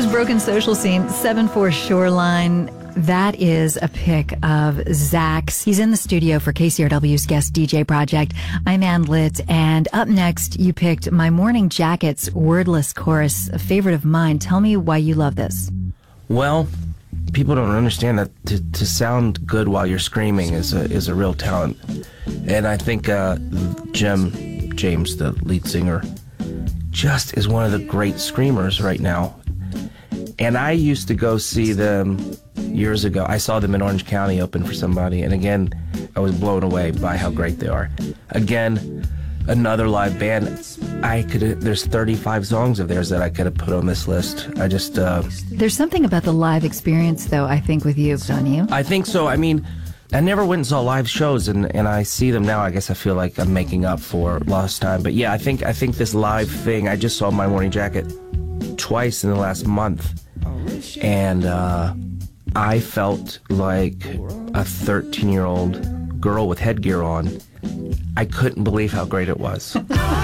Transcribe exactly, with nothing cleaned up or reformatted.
was Broken Social Scene, seven four Shoreline. That is a pic of Zach's. He's in the studio for K C R W's Guest D J Project. I'm Ann Litt, and up next, you picked My Morning Jacket's Wordless Chorus, a favorite of mine. Tell me why you love this. Well, people don't understand that to, to sound good while you're screaming is a, is a real talent. And I think uh, Jim James, the lead singer, just is one of the great screamers right now. And I used to go see them years ago. I saw them in Orange County open for somebody, and again, I was blown away by how great they are. Again, another live band. I could there's thirty-five songs of theirs that I could have put on this list. I just uh, There's something about the live experience, though, I think, with you, don't you? I think so. I mean, I never went and saw live shows, and, and I see them now. I guess I feel like I'm making up for lost time. But yeah, I think I think this live thing. I just saw My Morning Jacket twice in the last month, and uh, I felt like a thirteen-year-old girl with headgear on. I couldn't believe how great it was.